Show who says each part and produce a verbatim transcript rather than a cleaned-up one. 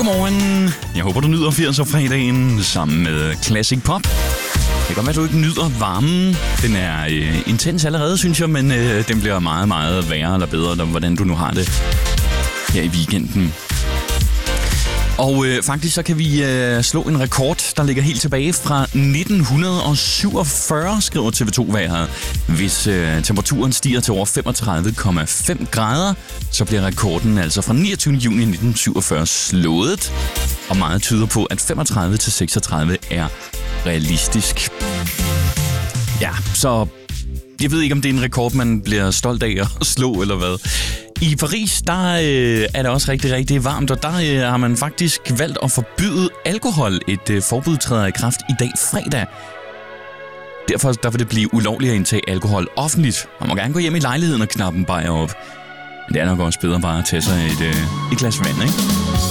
Speaker 1: Godmorgen. Jeg håber, du nyder firser-fredagen sammen med Classic Pop. Det kan godt være, at du ikke nyder varmen. Den er øh, intens allerede, synes jeg, men øh, den bliver meget, meget værre eller bedre, eller hvordan du nu har det her i weekenden. Og øh, faktisk så kan vi øh, slå en rekord, der ligger helt tilbage fra nitten syvogfyrre, skriver T V to-vejret. Hvis øh, temperaturen stiger til over femogtredive komma fem grader, så bliver rekorden altså fra niogtyvende juni nitten syvogfyrre slået. Og meget tyder på, at femogtredive til seksogtredive er realistisk. Ja, så jeg ved ikke, om det er en rekord, man bliver stolt af at slå eller hvad. I Paris, der øh, er det også rigtig, rigtig varmt, og der øh, har man faktisk valgt at forbyde alkohol. Et øh, forbud træder i kraft i dag fredag. Derfor der vil det blive ulovligt at indtage alkohol offentligt. Man må gerne gå hjem i lejligheden og knappe en bajer op. Men det er nok også bedre bare at tage sig et, øh, et glas vand, ikke?